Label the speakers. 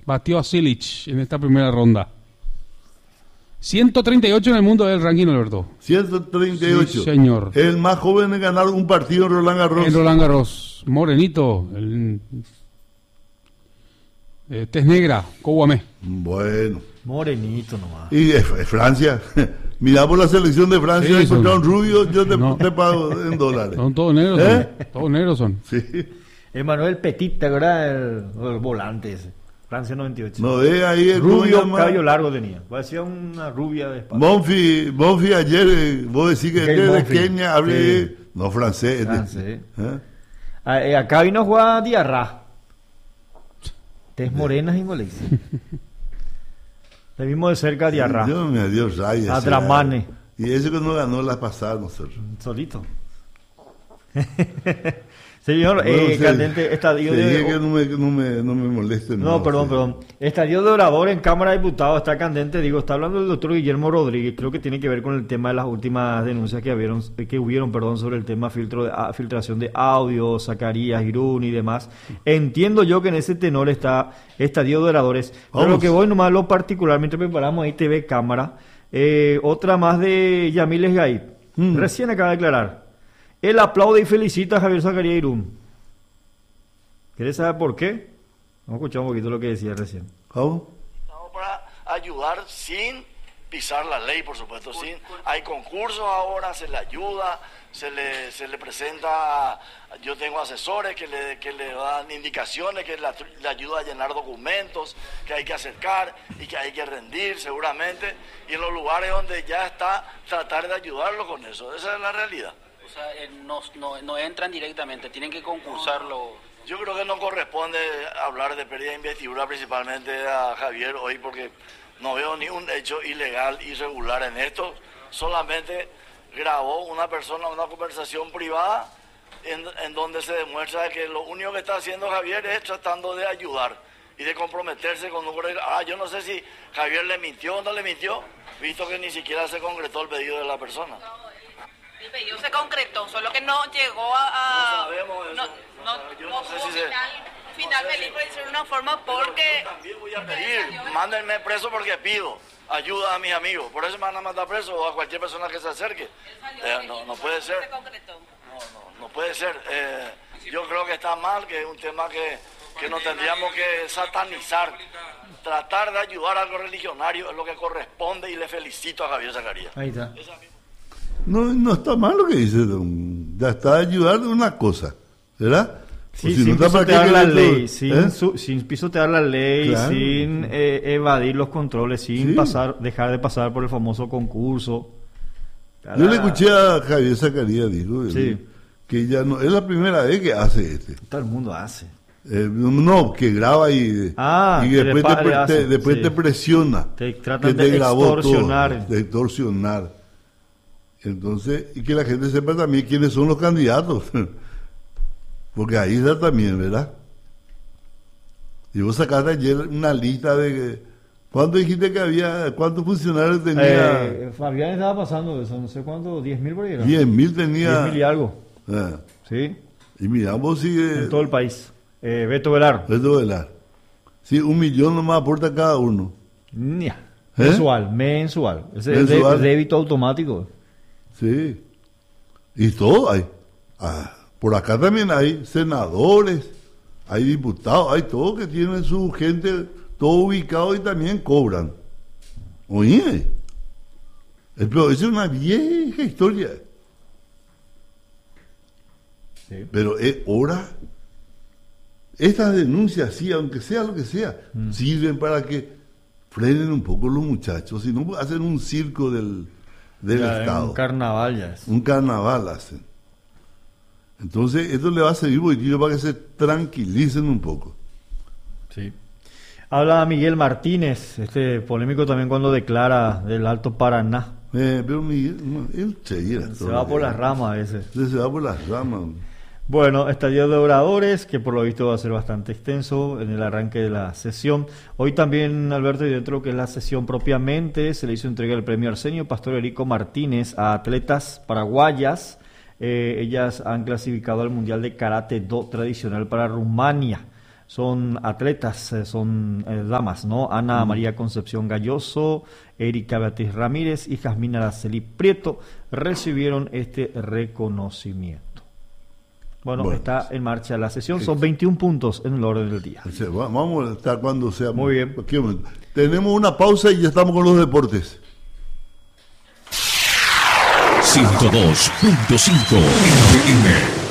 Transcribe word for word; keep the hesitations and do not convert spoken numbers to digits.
Speaker 1: batió a Cilic en esta primera ronda. ciento treinta y ocho en el mundo del ranking, Alberto.
Speaker 2: ciento treinta y ocho.
Speaker 1: Sí, señor.
Speaker 2: El más joven en ganar un partido en Roland Garros.
Speaker 1: En Roland Garros. Morenito. El, eh, tez negra. Kouamé.
Speaker 2: Bueno.
Speaker 3: Morenito nomás.
Speaker 2: Y eh, Francia. Mirá por la selección de Francia.
Speaker 1: Sí,
Speaker 2: encontraron
Speaker 1: son-
Speaker 2: rubio. Yo te,
Speaker 1: No.
Speaker 2: te pago en dólares.
Speaker 1: Son todos negros.
Speaker 2: ¿Eh?
Speaker 1: Son. Todos negros son.
Speaker 2: Sí.
Speaker 3: Emmanuel Petit, ¿te acuerdas? El, el volante ese. Francia noventa y ocho.
Speaker 2: No ve ahí el
Speaker 3: Rubio,
Speaker 2: ¿cómo se
Speaker 3: cabello
Speaker 2: llama?
Speaker 3: largo tenía. Parecía una rubia de espalda.
Speaker 2: Monfi, Monfi ayer, eh, vos decís que
Speaker 3: Gay
Speaker 2: es de
Speaker 3: Monfils.
Speaker 2: Kenia, hablé,
Speaker 3: Sí.
Speaker 2: no francés. este.
Speaker 3: Francés.
Speaker 2: ¿Eh?
Speaker 3: Ah, eh, acá vino a jugar Diarra. Tez morenas y molexias. Le vimos de cerca a Diarra.
Speaker 2: Dios mío, Dios raya.
Speaker 3: A
Speaker 2: ese,
Speaker 3: Dramane.
Speaker 2: Y ese que no ganó la pasada nosotros.
Speaker 3: Solito. Señor,
Speaker 2: Bueno,
Speaker 3: eh,
Speaker 2: se-
Speaker 3: candente estadio
Speaker 2: se
Speaker 3: de...
Speaker 2: diga que no me, no me, no me moleste.
Speaker 3: No, perdón,
Speaker 2: sí.
Speaker 3: perdón. Estadio de Orador en Cámara de Diputados está candente, digo, está hablando el doctor Guillermo Rodríguez, creo que tiene que ver con el tema de las últimas denuncias que hubieron, que hubieron perdón, sobre el tema filtro de, ah, filtración de audio, Zacarías, Irún y demás. Entiendo yo que en ese tenor está Estadio de Oradores, pero
Speaker 2: Vamos.
Speaker 3: lo que voy nomás lo particular, mientras preparamos ahí T V Cámara, eh, otra más de Yamil Esgaib,
Speaker 2: Mm.
Speaker 3: recién acaba de declarar. Él aplaude y felicita a Javier Zacarías Irún. ¿Querés saber por qué? Vamos a escuchar un poquito lo que decía recién.
Speaker 2: ¿Cómo?
Speaker 4: Estamos para ayudar sin pisar la ley, por supuesto. Sin, hay concursos ahora, se le ayuda, se le, se le presenta, yo tengo asesores que le, que le dan indicaciones, que la- le ayuda a llenar documentos, que hay que acercar y que hay que rendir seguramente. Y en los lugares donde ya está, tratar de ayudarlo con eso. Esa es la realidad.
Speaker 5: O sea, eh, no, no, no entran directamente, tienen que concursarlo.
Speaker 4: Yo creo que no corresponde hablar de pérdida de investidura principalmente a Javier hoy porque no veo ni un hecho ilegal, irregular en esto. Solamente grabó una persona una conversación privada en, en donde se demuestra que lo único que está haciendo Javier es tratando de ayudar y de comprometerse con un... Ah, yo no sé si Javier le mintió o no le mintió, visto que ni siquiera se concretó el pedido de la persona.
Speaker 6: El pedido se concretó, solo que no llegó a... a-
Speaker 4: No sabemos eso.
Speaker 6: No, no,
Speaker 4: Yo
Speaker 6: no
Speaker 4: no sé
Speaker 6: tuvo
Speaker 4: si se-
Speaker 6: final, final
Speaker 4: no sé
Speaker 6: feliz,
Speaker 4: si-
Speaker 6: por decirlo de una forma, porque...
Speaker 4: Yo también voy a pedir, mándenme preso porque pido ayuda a mis amigos. Por eso me van a mandar preso o a cualquier persona que se acerque. Eh, no, no puede ser.
Speaker 6: Se concretó.
Speaker 4: No, no, no puede ser. Eh, yo creo que está mal, que es un tema que, que no tendríamos que satanizar. Tratar de ayudar a algo religionario es lo que corresponde y le felicito a Javier Zacarías.
Speaker 3: Ahí está.
Speaker 4: Esa misma-
Speaker 2: No, no está mal lo que dice. don- Ya está ayudando una cosa, ¿verdad?
Speaker 3: Sí,
Speaker 2: Pues si
Speaker 3: sin
Speaker 2: no está, ¿para qué
Speaker 3: pisotear la
Speaker 2: querés todo?
Speaker 3: ley, sin,
Speaker 2: ¿Eh?
Speaker 3: su- sin pisotear la ley,
Speaker 2: Claro.
Speaker 3: sin eh, evadir los controles, sin
Speaker 2: Sí.
Speaker 3: pasar, dejar de pasar por el famoso concurso.
Speaker 2: Yo le escuché a Javier Zacarías, dijo, él,
Speaker 3: Sí.
Speaker 2: que ya no es la primera vez que hace este.
Speaker 3: Todo el mundo hace.
Speaker 2: Eh, no, que graba y,
Speaker 3: Ah,
Speaker 2: y
Speaker 3: que
Speaker 2: después,
Speaker 3: le
Speaker 2: te,
Speaker 3: pa-
Speaker 2: pre-
Speaker 3: le hace,
Speaker 2: te- después
Speaker 3: sí.
Speaker 2: te presiona.
Speaker 3: Te tratan
Speaker 2: que
Speaker 3: de
Speaker 2: te grabó
Speaker 3: extorsionar.
Speaker 2: todo, de extorsionar. Entonces, y que la gente sepa también quiénes son los candidatos. Porque ahí está también, ¿verdad? Y vos sacaste ayer una lista de... ¿Cuánto dijiste que había? ¿Cuántos funcionarios tenía?
Speaker 3: Eh, Fabián estaba pasando eso, no sé cuánto, diez mil por ahí. ¿no?
Speaker 2: diez mil tenía.
Speaker 3: diez mil y algo.
Speaker 2: Ah,
Speaker 3: Sí,
Speaker 2: y mira, vos sigue...
Speaker 3: en todo el país. Eh, Beto Velar.
Speaker 2: Beto Velar. Sí, un millón nomás aporta cada uno.
Speaker 3: Nia.
Speaker 2: ¿Eh?
Speaker 3: Mensual, mensual. Ese es
Speaker 2: Mensual.
Speaker 3: de- débito automático.
Speaker 2: Sí. Y todo hay. Ah, por acá también hay senadores, hay diputados, hay todo que tienen su gente, todo ubicado y también cobran. Oye, es, pero esa es una vieja historia.
Speaker 3: Sí.
Speaker 2: Pero es hora. Estas denuncias, sí, aunque sea lo que sea,
Speaker 3: Mm.
Speaker 2: sirven para que frenen un poco los muchachos. Si no, hacen un circo del, del
Speaker 3: Ya,
Speaker 2: Estado.
Speaker 3: Un carnaval ya es.
Speaker 2: Un carnaval hacen. Entonces, esto le va a servir un poquitito para que se tranquilicen un poco.
Speaker 3: Sí. Habla Miguel Martínez, este polémico también cuando declara del Alto Paraná.
Speaker 2: Eh, pero Miguel, no, él se irá.
Speaker 3: Se va por las ramas a veces.
Speaker 2: Se va por las ramas.
Speaker 3: Bueno, estadio de oradores, que por lo visto va a ser bastante extenso en el arranque de la sesión. Hoy también, Alberto, y dentro de lo que es la sesión propiamente, se le hizo entrega el premio Arsenio Pastor Erico Martínez a atletas paraguayas. Eh, ellas han clasificado al Mundial de Karate Do tradicional para Rumania. son atletas, eh, son eh, damas, ¿no? Ana María Concepción Galloso, Erika Beatriz Ramírez y Jasmine Araceli Prieto recibieron este reconocimiento. Bueno,
Speaker 2: Bueno,
Speaker 3: está en marcha la sesión, son veintiún puntos en el orden del día.
Speaker 2: O sea, va- Vamos a estar cuando sea.
Speaker 3: Muy bien.
Speaker 2: cualquier momento. Tenemos una pausa y ya estamos con los deportes.
Speaker 7: ciento dos punto cinco F M